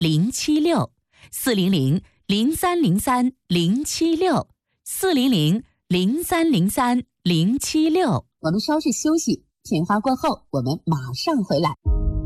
，400-0303-076，400-0303-076。我们稍事休息，片花过后，我们马上回来。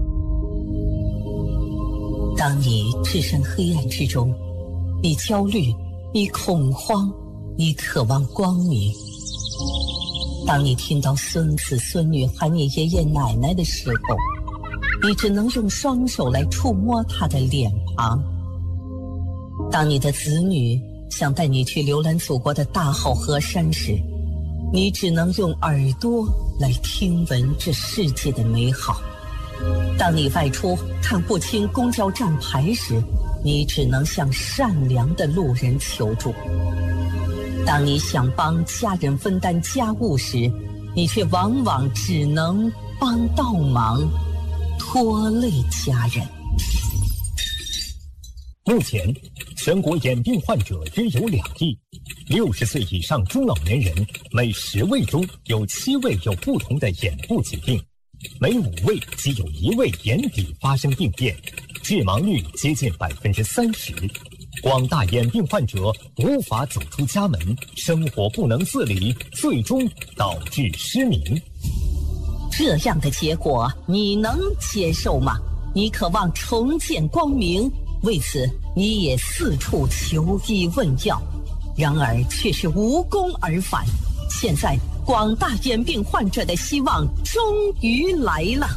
当你置身黑暗之中，你焦虑，你恐慌，你渴望光明。当你听到孙子孙女喊你爷爷奶奶的时候，你只能用双手来触摸他的脸庞。当你的子女想带你去浏览祖国的大好河山时，你只能用耳朵来听闻这世界的美好。当你外出看不清公交站牌时，你只能向善良的路人求助。当你想帮家人分担家务时，你却往往只能帮倒忙，拖累家人。 目前，全国眼病患者约有2亿，60岁以上中老年人每10位中有7位有不同的眼部疾病，每5位即有1位眼底发生病变，致盲率接近30%。广大眼病患者无法走出家门，生活不能自理，最终导致失明。 这样的结果你能接受吗？你渴望重见光明，为此你也四处求医问药，然而却是无功而返。现在广大眼病患者的希望终于来了。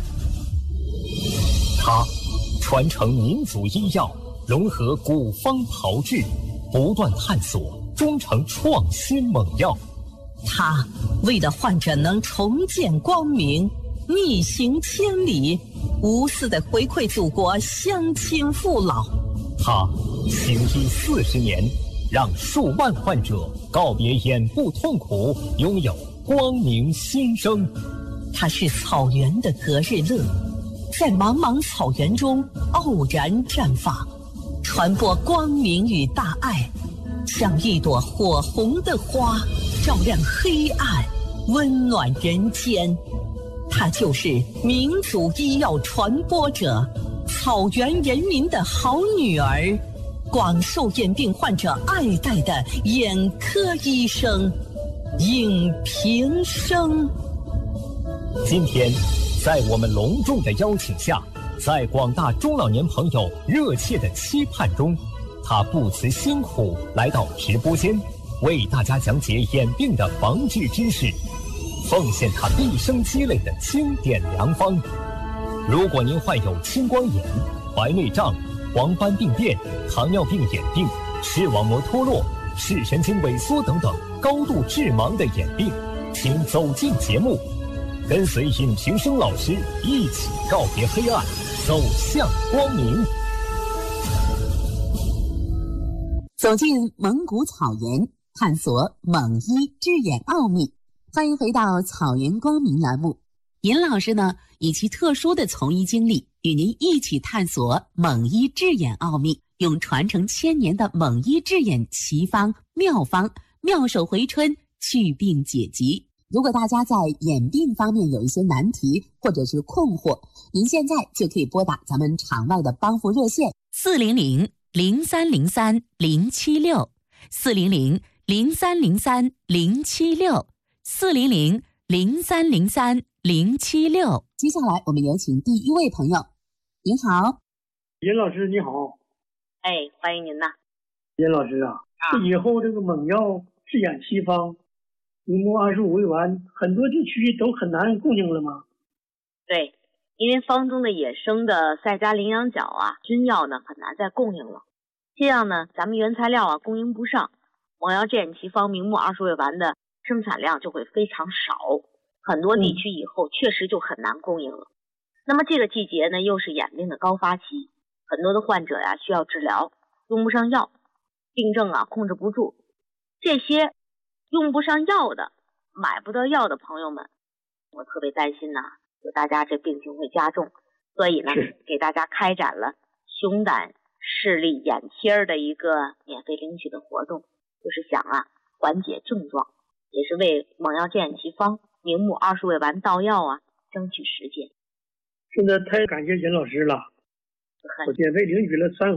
他传承民族医药，融合古方炮制，不断探索，终成创新猛药。 他为了患者能重见光明，逆行千里，无私的回馈祖国乡亲父老。 他行医40年，让数万患者告别眼部痛苦，拥有光明新生。 他是草原的隔日乐，在茫茫草原中傲然绽放，传播光明与大爱，像一朵火红的花，照亮黑暗，温暖人间。他就是民族医药传播者，草原人民的好女儿，广受眼病患者爱戴的眼科医生尹平生。 今天，在我们隆重的邀请下，在广大中老年朋友热切的期盼中，他不辞辛苦来到直播间，为大家讲解眼病的防治知识，奉献他毕生积累的经典良方。如果您患有青光眼、白内障、黄斑病变、糖尿病眼病、视网膜脱落、视神经萎缩等等高度致盲的眼病，请走进节目，跟随尹平生老师一起告别黑暗，走向光明。 走进蒙古草原，探索蒙医治眼奥秘。欢迎回到草原光明栏目。尹老师呢，以其特殊的从医经历，与您一起探索蒙医治眼奥秘，用传承1000年的蒙医治眼奇方妙方，妙手回春，祛病解疾。如果大家在眼病方面有一些难题或者是困惑，您现在就可以拨打咱们场外的帮扶热线400-0303-076，400-0303-076。接下来我们有请第一位朋友。您好。 尹老师你好。 哎，欢迎您呐。 尹老师啊，以后这个蒙药治眼奇方明目25味丸很多地区都很难供应了吗？ 对，因为方中的野生的赛迦羚羊角啊，菌药呢很难再供应了，这样呢咱们原材料啊供应不上，蒙药治眼奇方明目20味丸的生产量就会非常少，很多地区以后确实就很难供应了。那么这个季节呢又是眼病的高发期，很多的患者呀需要治疗，用不上药，病症啊控制不住，这些用不上药的、买不到药的朋友们，我特别担心呐，就大家这病情会加重，所以呢，给大家开展了熊胆视力眼贴的一个免费领取的活动，就是想啊缓解症状，也是为蒙药治眼奇方明目20味丸到药啊争取时间。 真的太感谢尹老师了。 客气。 我免费领取了3盒。